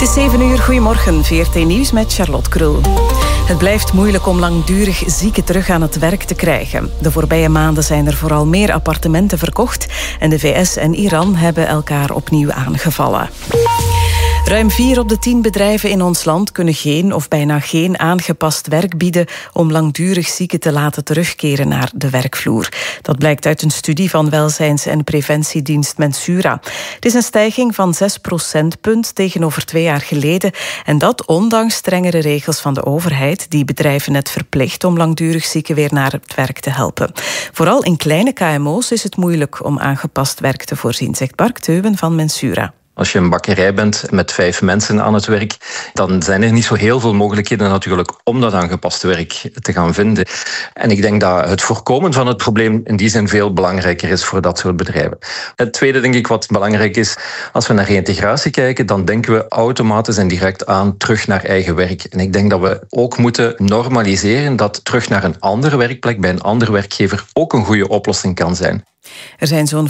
Het is 7 uur, goedemorgen, VRT Nieuws met Charlotte Krul. Het blijft moeilijk om langdurig zieken terug aan het werk te krijgen. De voorbije maanden zijn er vooral meer appartementen verkocht en de VS en Iran hebben elkaar opnieuw aangevallen. Ruim 4 op de 10 bedrijven in ons land kunnen geen of bijna geen aangepast werk bieden om langdurig zieken te laten terugkeren naar de werkvloer. Dat blijkt uit een studie van welzijns- en preventiedienst Mensura. Het is een stijging van 6 procentpunt tegenover 2 jaar geleden en dat ondanks strengere regels van de overheid die bedrijven net verplicht om langdurig zieken weer naar het werk te helpen. Vooral in kleine KMO's is het moeilijk om aangepast werk te voorzien, zegt Bark Teuben van Mensura. Als je een bakkerij bent met 5 mensen aan het werk, dan zijn er niet zo heel veel mogelijkheden natuurlijk om dat aangepaste werk te gaan vinden. En ik denk dat het voorkomen van het probleem in die zin veel belangrijker is voor dat soort bedrijven. Het tweede, denk ik, wat belangrijk is, als we naar reïntegratie kijken, dan denken we automatisch en direct aan terug naar eigen werk. En ik denk dat we ook moeten normaliseren dat terug naar een andere werkplek bij een andere werkgever ook een goede oplossing kan zijn. Er zijn zo'n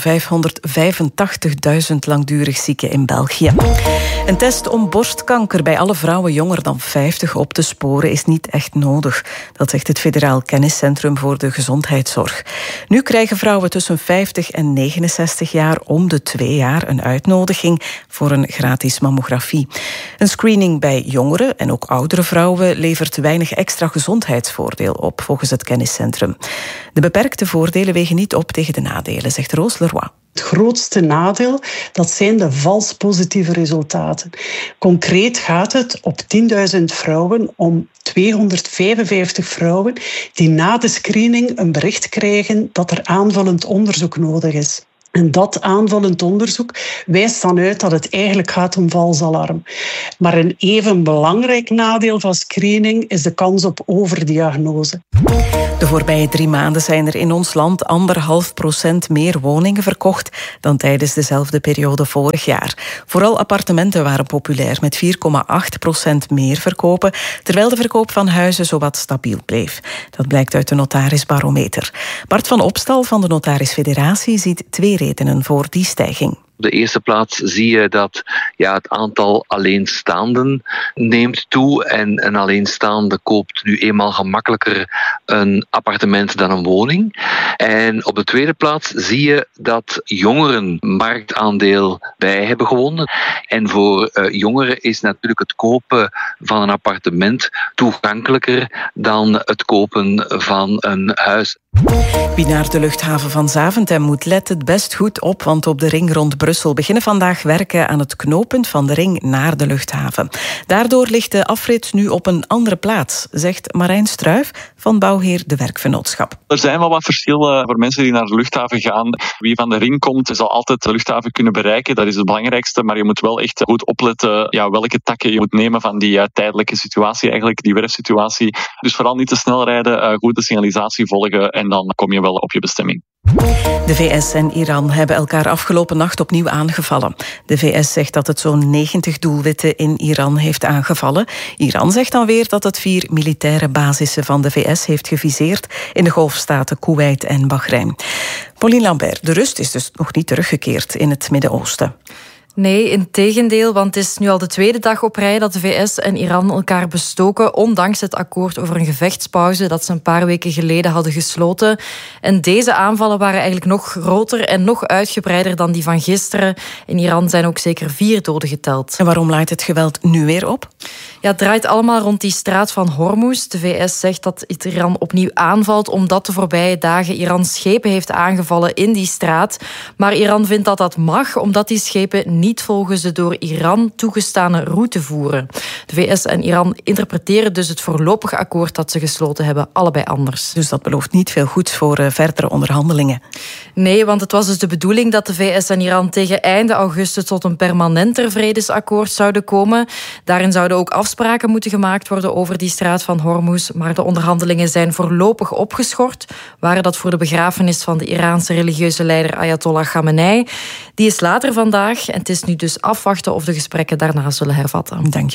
585.000 langdurig zieken in België. Een test om borstkanker bij alle vrouwen jonger dan 50 op te sporen is niet echt nodig. Dat zegt het Federaal Kenniscentrum voor de Gezondheidszorg. Nu krijgen vrouwen tussen 50 en 69 jaar om de 2 jaar een uitnodiging voor een gratis mammografie. Een screening bij jongere en ook oudere vrouwen levert weinig extra gezondheidsvoordeel op, volgens het kenniscentrum. De beperkte voordelen wegen niet op tegen de nadelen, zegt Roos Leroy. Het grootste nadeel, dat zijn de vals positieve resultaten. Concreet gaat het op 10.000 vrouwen om 255 vrouwen die na de screening een bericht krijgen dat er aanvullend onderzoek nodig is. En dat aanvullend onderzoek wijst dan uit dat het eigenlijk gaat om vals alarm. Maar een even belangrijk nadeel van screening is de kans op overdiagnose. De voorbije 3 maanden zijn er in ons land 1,5% meer woningen verkocht dan tijdens dezelfde periode vorig jaar. Vooral appartementen waren populair met 4,8% meer verkopen, terwijl de verkoop van huizen zowat stabiel bleef. Dat blijkt uit de notarisbarometer. Bart van Opstal van de Notaris Federatie ziet 2 redenen voor die stijging. Op de eerste plaats zie je dat het aantal alleenstaanden neemt toe. En een alleenstaande koopt nu eenmaal gemakkelijker een appartement dan een woning. En op de tweede plaats zie je dat jongeren marktaandeel bij hebben gewonnen. En voor jongeren is natuurlijk het kopen van een appartement toegankelijker dan het kopen van een huis. Wie naar de luchthaven van Zaventem moet, let het best goed op, want op de ring rond Brussel beginnen vandaag werken aan het knooppunt van de ring naar de luchthaven. Daardoor ligt de afrit nu op een andere plaats, zegt Marijn Struijf van Bouwheer de Werkvennootschap. Er zijn wel wat verschillen voor mensen die naar de luchthaven gaan. Wie van de ring komt, zal altijd de luchthaven kunnen bereiken. Dat is het belangrijkste, maar je moet wel echt goed opletten welke takken je moet nemen van die tijdelijke situatie, eigenlijk die werfsituatie. Dus vooral niet te snel rijden, goed de signalisatie volgen en dan kom je wel op je bestemming. De VS en Iran hebben elkaar afgelopen nacht opnieuw aangevallen. De VS zegt dat het zo'n 90 doelwitten in Iran heeft aangevallen. Iran zegt dan weer dat het 4 militaire basissen van de VS heeft geviseerd in de golfstaten Kuwait en Bahrein. Pauline Lambert, de rust is dus nog niet teruggekeerd in het Midden-Oosten. Nee, integendeel, want het is nu al de 2e dag op rij dat de VS en Iran elkaar bestoken, ondanks het akkoord over een gevechtspauze dat ze een paar weken geleden hadden gesloten. En deze aanvallen waren eigenlijk nog groter en nog uitgebreider dan die van gisteren. In Iran zijn ook zeker 4 doden geteld. En waarom laait het geweld nu weer op? Ja, het draait allemaal rond die straat van Hormuz. De VS zegt dat het Iran opnieuw aanvalt omdat de voorbije dagen Iran schepen heeft aangevallen in die straat. Maar Iran vindt dat dat mag, omdat die schepen niet volgens de door Iran toegestane route voeren. De VS en Iran interpreteren dus het voorlopig akkoord dat ze gesloten hebben allebei anders. Dus dat belooft niet veel goeds voor verdere onderhandelingen? Nee, want het was dus de bedoeling dat de VS en Iran tegen einde augustus tot een permanenter vredesakkoord zouden komen. Daarin zouden ook afspraken moeten gemaakt worden over die straat van Hormuz, maar de onderhandelingen zijn voorlopig opgeschort. Waren dat voor de begrafenis van de Iraanse religieuze leider Ayatollah Khamenei. Die is later vandaag en het is nu dus afwachten of de gesprekken daarna zullen hervatten. Dankjewel, Pauline.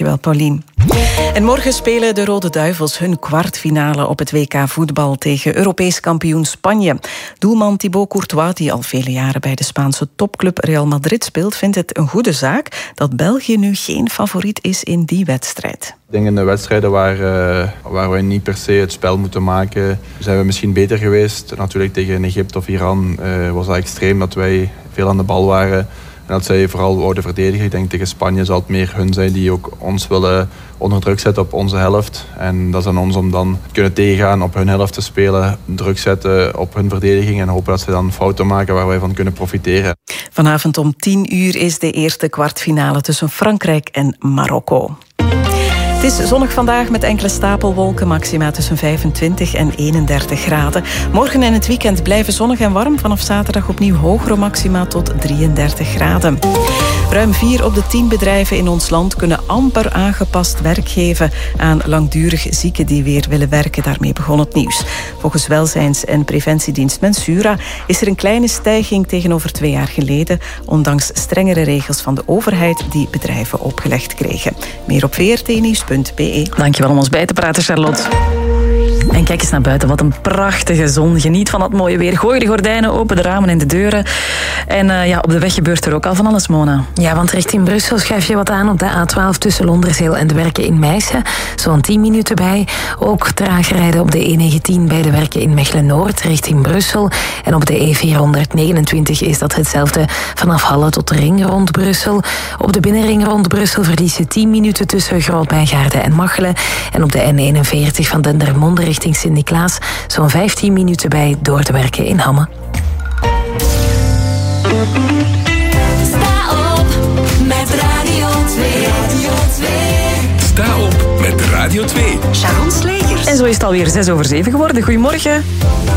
gezien. En morgen spelen de Rode Duivels hun kwartfinale op het WK voetbal tegen Europees kampioen Spanje. Doelman Thibaut Courtois, die al vele jaren bij de Spaanse topclub Real Madrid speelt, vindt het een goede zaak dat België nu geen favoriet is in die wedstrijd. Ik denk in de wedstrijden waar we niet per se het spel moeten maken, zijn we misschien beter geweest. Natuurlijk tegen Egypte of Iran was dat extreem dat wij veel aan de bal waren. En dat zij vooral wouden verdedigen. Ik denk tegen Spanje zal het meer hun zijn die ook ons willen onder druk zetten op onze helft. En dat is aan ons om dan te kunnen tegengaan, op hun helft te spelen, druk zetten op hun verdediging en hopen dat ze dan fouten maken waar wij van kunnen profiteren. Vanavond om 10 uur is de eerste kwartfinale tussen Frankrijk en Marokko. Het is zonnig vandaag met enkele stapelwolken, maxima tussen 25 en 31 graden. Morgen en het weekend blijven zonnig en warm. Vanaf zaterdag opnieuw hogere maxima tot 33 graden. Ruim 4 op de 10 bedrijven in ons land kunnen amper aangepast werk geven aan langdurig zieken die weer willen werken. Daarmee begon het nieuws. Volgens Welzijns- en Preventiedienst Mensura is er een kleine stijging tegenover 2 jaar geleden, ondanks strengere regels van de overheid die bedrijven opgelegd kregen. Meer op vrtnieuws.be. Dankjewel om ons bij te praten, Charlotte. En kijk eens naar buiten, wat een prachtige zon. Geniet van dat mooie weer. Gooi de gordijnen open, de ramen en de deuren. En op de weg gebeurt er ook al van alles, Mona. Ja, want richting Brussel schuif je wat aan op de A12 tussen Londerzeel en de Werken in Meissen. Zo'n 10 minuten bij. Ook traag rijden op de E19 bij de Werken in Mechelen-Noord richting Brussel. En op de E429 is dat hetzelfde vanaf Halle tot de ring rond Brussel. Op de binnenring rond Brussel verlies je 10 minuten tussen Groot-Bijgaarden en Machelen. En op de N41 van Dendermonde richting Sint-Niklaas zo'n 15 minuten bij door te werken in Hamme. Sta op met Radio 2. Radio 2. Sta op met Radio 2. Sharon Slegers. En zo is het alweer 6:06 geworden. Goedemorgen.